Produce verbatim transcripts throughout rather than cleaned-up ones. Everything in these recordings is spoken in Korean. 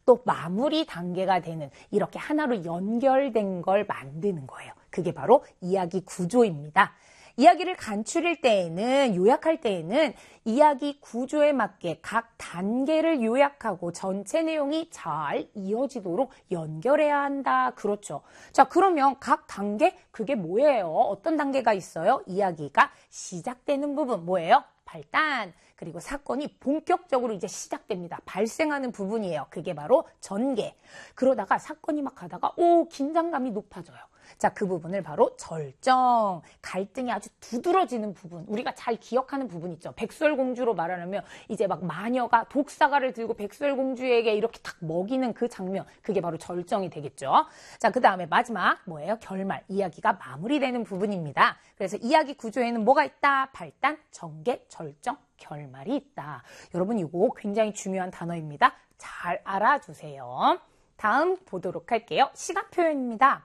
또 마무리 단계가 되는 이렇게 하나로 연결된 걸 만드는 거예요. 그게 바로 이야기 구조입니다. 이야기를 간추릴 때에는, 요약할 때에는 이야기 구조에 맞게 각 단계를 요약하고 전체 내용이 잘 이어지도록 연결해야 한다. 그렇죠. 자, 그러면 각 단계, 그게 뭐예요? 어떤 단계가 있어요? 이야기가 시작되는 부분, 뭐예요? 발단. 그리고 사건이 본격적으로 이제 시작됩니다. 발생하는 부분이에요. 그게 바로 전개. 그러다가 사건이 막 가다가 오, 긴장감이 높아져요. 자, 그 부분을 바로 절정, 갈등이 아주 두드러지는 부분, 우리가 잘 기억하는 부분 있죠. 백설공주로 말하려면 이제 막 마녀가 독사가를 들고 백설공주에게 이렇게 탁 먹이는 그 장면, 그게 바로 절정이 되겠죠. 자, 그 다음에 마지막 뭐예요? 결말, 이야기가 마무리되는 부분입니다. 그래서 이야기 구조에는 뭐가 있다? 발단, 전개, 절정, 결말이 있다. 여러분, 이거 굉장히 중요한 단어입니다. 잘 알아두세요. 다음 보도록 할게요. 시간 표현입니다.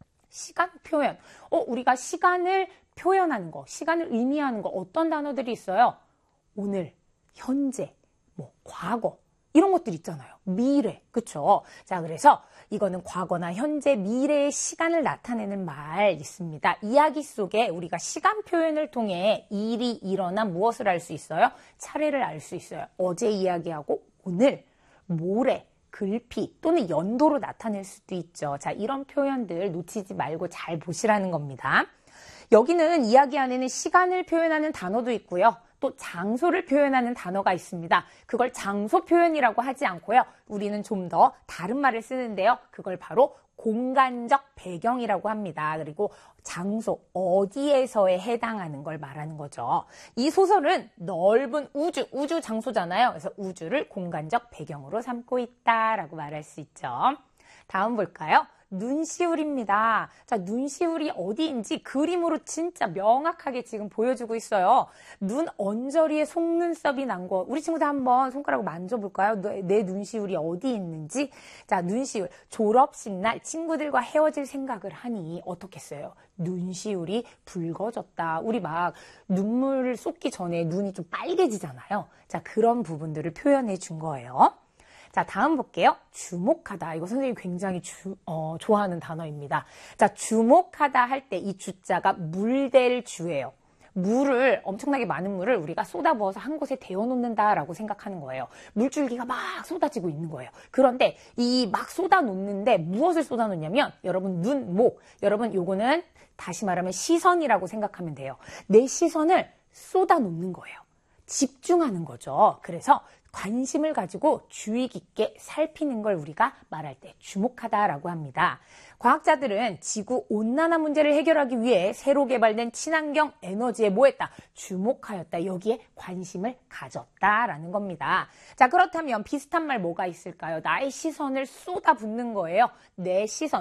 시간 표현. 어, 우리가 시간을 표현하는 거, 시간을 의미하는 거 어떤 단어들이 있어요? 오늘, 현재, 뭐 과거 이런 것들 있잖아요. 미래, 그쵸? 자, 그래서 이거는 과거나 현재, 미래의 시간을 나타내는 말 있습니다. 이야기 속에 우리가 시간 표현을 통해 일이 일어난 무엇을 알 수 있어요? 차례를 알 수 있어요. 어제 이야기하고 오늘, 모레, 글피 또는 연도로 나타낼 수도 있죠. 자, 이런 표현들 놓치지 말고 잘 보시라는 겁니다. 여기는 이야기 안에는 시간을 표현하는 단어도 있고요. 또 장소를 표현하는 단어가 있습니다. 그걸 장소 표현이라고 하지 않고요. 우리는 좀 더 다른 말을 쓰는데요. 그걸 바로 공간적 배경이라고 합니다. 그리고 장소, 어디에서에 해당하는 걸 말하는 거죠. 이 소설은 넓은 우주, 우주 장소잖아요. 그래서 우주를 공간적 배경으로 삼고 있다라고 말할 수 있죠. 다음 볼까요? 눈시울입니다. 자, 눈시울이 어디인지 그림으로 진짜 명확하게 지금 보여주고 있어요. 눈 언저리에 속눈썹이 난 거. 우리 친구들 한번 손가락으로 만져볼까요? 내 눈시울이 어디 있는지. 자, 눈시울. 졸업식 날 친구들과 헤어질 생각을 하니 어떻겠어요? 눈시울이 붉어졌다. 우리 막 눈물을 쏟기 전에 눈이 좀 빨개지잖아요. 자, 그런 부분들을 표현해 준 거예요. 자, 다음 볼게요. 주목하다. 이거 선생님이 굉장히 주, 어, 좋아하는 단어입니다. 자, 주목하다 할 때 이 주자가 물될 주예요. 물을, 엄청나게 많은 물을 우리가 쏟아부어서 한 곳에 데워놓는다라고 생각하는 거예요. 물줄기가 막 쏟아지고 있는 거예요. 그런데 이 막 쏟아놓는데 무엇을 쏟아놓냐면 여러분 눈, 목. 여러분 요거는 다시 말하면 시선이라고 생각하면 돼요. 내 시선을 쏟아놓는 거예요. 집중하는 거죠. 그래서 관심을 가지고 주의 깊게 살피는 걸 우리가 말할 때 주목하다라고 합니다. 과학자들은 지구 온난화 문제를 해결하기 위해 새로 개발된 친환경 에너지에 뭐 했다? 주목하였다. 여기에 관심을 가졌다라는 겁니다. 자, 그렇다면 비슷한 말 뭐가 있을까요? 나의 시선을 쏟아붓는 거예요. 내 시선,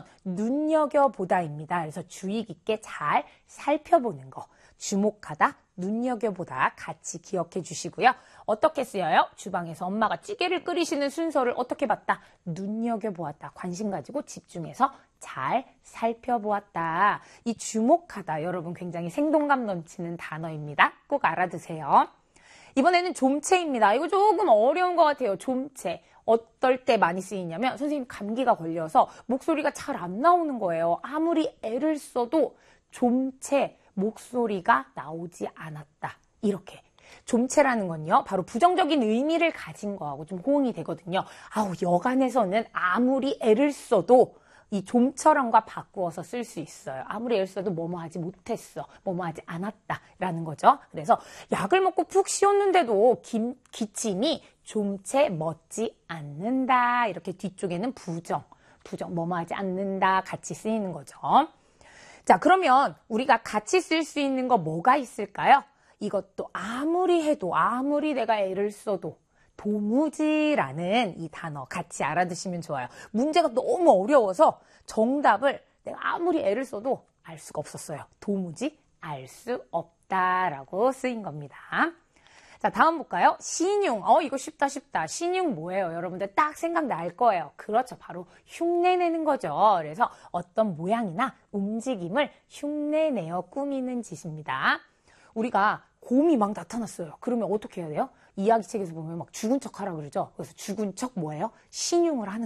눈여겨보다입니다. 그래서 주의 깊게 잘 살펴보는 거. 주목하다, 눈여겨보다 같이 기억해 주시고요. 어떻게 쓰여요? 주방에서 엄마가 찌개를 끓이시는 순서를 어떻게 봤다? 눈여겨보았다. 관심 가지고 집중해서 잘 살펴보았다. 이 주목하다, 여러분 굉장히 생동감 넘치는 단어입니다. 꼭 알아두세요. 이번에는 좀체입니다. 이거 조금 어려운 것 같아요. 좀체. 어떨 때 많이 쓰이냐면 선생님 감기가 걸려서 목소리가 잘 안 나오는 거예요. 아무리 애를 써도 좀체, 목소리가 나오지 않았다. 이렇게. 좀체라는 건요, 바로 부정적인 의미를 가진 거하고 좀 호응이 되거든요. 아우, 여간에서는 아무리 애를 써도 이 좀처럼과 바꾸어서 쓸 수 있어요. 아무리 애를 써도 뭐뭐 하지 못했어, 뭐뭐 하지 않았다 라는 거죠. 그래서 약을 먹고 푹 쉬었는데도 기, 기침이 좀체 멋지 않는다. 이렇게 뒤쪽에는 부정, 부정, 뭐뭐 하지 않는다 같이 쓰이는 거죠. 자, 그러면 우리가 같이 쓸 수 있는 거 뭐가 있을까요? 이것도 아무리 해도, 아무리 내가 애를 써도 도무지라는 이 단어 같이 알아두시면 좋아요. 문제가 너무 어려워서 정답을 내가 아무리 애를 써도 알 수가 없었어요. 도무지 알 수 없다라고 쓰인 겁니다. 자, 다음 볼까요? 신용. 어, 이거 쉽다, 쉽다. 신용 뭐예요? 여러분들 딱 생각날 거예요. 그렇죠. 바로 흉내내는 거죠. 그래서 어떤 모양이나 움직임을 흉내내어 꾸미는 짓입니다. 우리가 곰이 막 나타났어요. 그러면 어떻게 해야 돼요? 이야기책에서 보면 막 죽은 척 하라 그러죠. 그래서 죽은 척 뭐예요? 신용을 하는